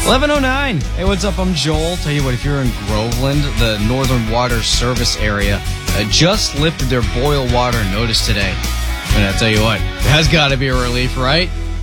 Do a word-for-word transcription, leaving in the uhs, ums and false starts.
eleven oh nine. Hey, what's up? I'm Joel. Tell you what, if you're in Groveland, the Northern Water Service area uh, just lifted their boil water notice today. And I tell you what, that's got to be a relief, right?